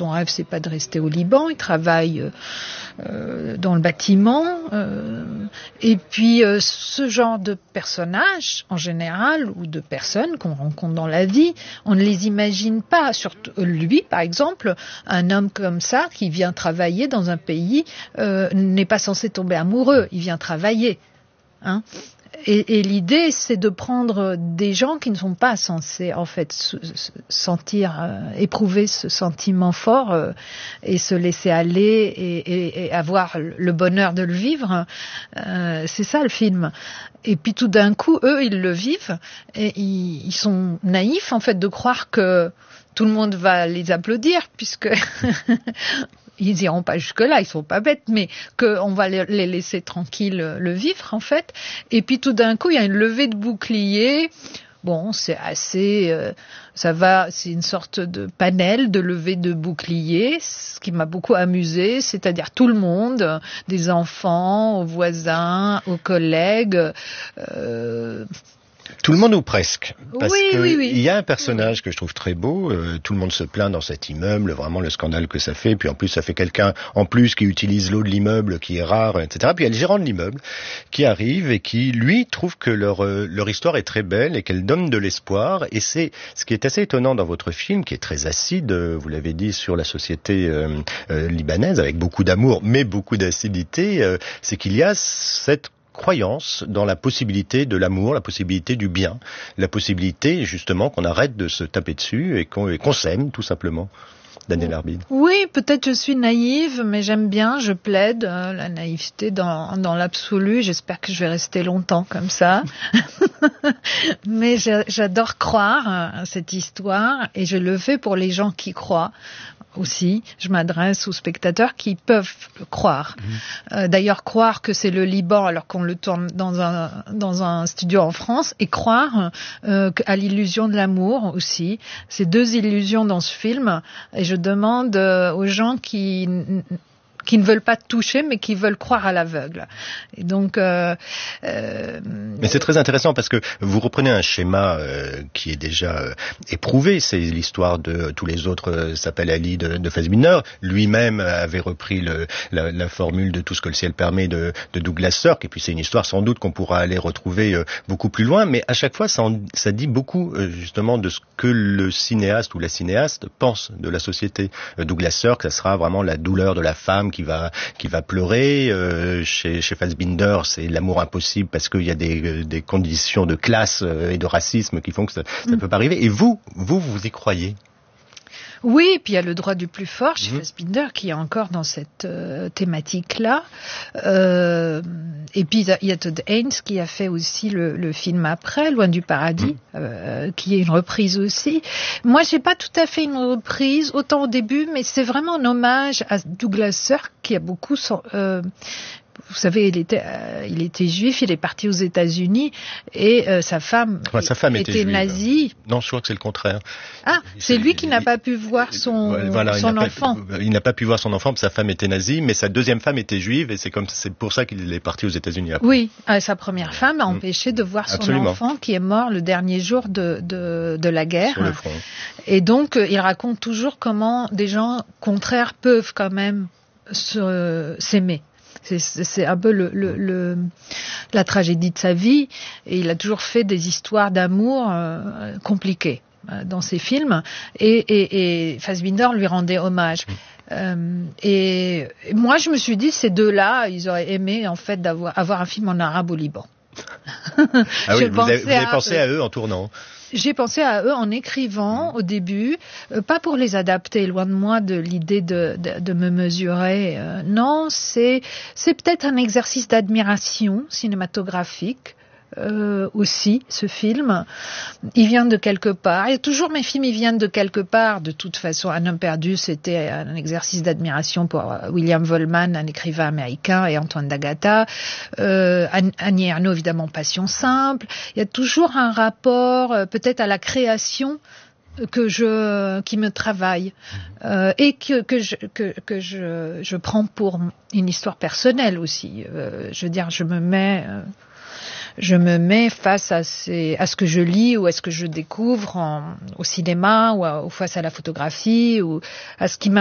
son rêve, c'est pas de rester au Liban. Il travaille dans le bâtiment. Et puis, ce genre de personnages, en général, ou de personnes qu'on rencontre dans la vie, on ne les imagine pas. Surtout lui, par exemple, un homme comme ça qui vient travailler dans un pays n'est pas censé tomber amoureux. Il vient travailler. Hein. Et l'idée, c'est de prendre des gens qui ne sont pas censés, en fait, éprouver ce sentiment fort et se laisser aller et avoir le bonheur de le vivre. C'est ça, le film. Et puis, tout d'un coup, eux, ils le vivent et ils sont naïfs, en fait, de croire que tout le monde va les applaudir, puisque... Ils n'iront pas jusque-là, ils sont pas bêtes, mais qu'on va les laisser tranquilles le vivre, en fait. Et puis tout d'un coup, il y a une levée de bouclier. Bon, c'est assez... c'est une sorte de panel de levée de bouclier, ce qui m'a beaucoup amusé, c'est-à-dire tout le monde, des enfants, aux voisins, aux collègues... Tout le monde ou presque, parce oui, que oui. Il y a un personnage que je trouve très beau. Tout le monde se plaint dans cet immeuble, vraiment le scandale que ça fait. Puis en plus, ça fait quelqu'un en plus qui utilise l'eau de l'immeuble, qui est rare, etc. Puis il y a le gérant de l'immeuble qui arrive et qui, lui, trouve que leur histoire est très belle et qu'elle donne de l'espoir. Et c'est ce qui est assez étonnant dans votre film, qui est très acide, vous l'avez dit, sur la société libanaise, avec beaucoup d'amour, mais beaucoup d'acidité. C'est qu'il y a cette croyance dans la possibilité de l'amour, la possibilité du bien, la possibilité justement qu'on arrête de se taper dessus et qu'on s'aime tout simplement. Danielle Arbide. Oui, peut-être je suis naïve, mais j'aime bien, je plaide la naïveté dans l'absolu. J'espère que je vais rester longtemps comme ça. Mais j'adore croire à cette histoire et je le fais pour les gens qui croient. Aussi, je m'adresse aux spectateurs qui peuvent croire. D'ailleurs, croire que c'est le Liban alors qu'on le tourne dans un studio en France, et croire à l'illusion de l'amour aussi. C'est deux illusions dans ce film, et je demande aux gens qui ne veulent pas toucher, mais qui veulent croire à l'aveugle. Et donc, mais c'est très intéressant parce que vous reprenez un schéma qui est déjà éprouvé. C'est l'histoire de tous les autres s'appelle Ali de Fassbinder. Lui-même avait repris la formule de Tout ce que le ciel permet de Douglas Sirk. Et puis c'est une histoire sans doute qu'on pourra aller retrouver beaucoup plus loin. Mais à chaque fois, ça dit beaucoup justement de ce que le cinéaste ou la cinéaste pense de la société. Douglas Sirk, ça sera vraiment la douleur de la femme qui va pleurer. Chez Fassbinder, c'est l'amour impossible parce qu'il y a des conditions de classe et de racisme qui font que ça ne peut pas arriver. Et vous y croyez? Oui, puis il y a le droit du plus fort chez Fassbinder qui est encore dans cette thématique-là. Et puis il y a Todd Haynes qui a fait aussi le film après, Loin du paradis, qui est une reprise aussi. Moi, j'ai pas tout à fait une reprise, autant au début, mais c'est vraiment un hommage à Douglas Sirk qui a beaucoup... Vous savez, il était juif, il est parti aux États-Unis et sa femme était nazie. Non, je crois que c'est le contraire. Ah, c'est lui qui n'a pas pu voir son enfant. Il n'a pas pu voir son enfant, sa femme était nazie, mais sa deuxième femme était juive et c'est pour ça qu'il est parti aux États-Unis après. Oui, sa première femme a empêché de voir son enfant qui est mort le dernier jour de la guerre. Sur le front. Et donc, il raconte toujours comment des gens contraires peuvent quand même s'aimer. C'est un peu la tragédie de sa vie, et il a toujours fait des histoires d'amour compliquées dans ses films, et Fassbinder lui rendait hommage. Et moi, je me suis dit, ces deux-là, ils auraient aimé en fait avoir un film en arabe au Liban. Ah oui, vous avez pensé à eux en tournant. J'ai pensé à eux en écrivant au début, pas pour les adapter, loin de moi de l'idée de me mesurer. Non, c'est peut-être un exercice d'admiration cinématographique. Aussi, ce film, il vient de quelque part. Et toujours mes films, ils viennent de quelque part. De toute façon, Un homme perdu, c'était un exercice d'admiration pour William Wellman, un écrivain américain, et Antoine d'Agata. Annie Ernaux, évidemment, Passion simple. Il y a toujours un rapport, peut-être à la création qui me travaille et que je prends pour une histoire personnelle aussi. Je veux dire, je me mets face à ce que je lis ou à ce que je découvre au cinéma ou face à la photographie ou à ce qui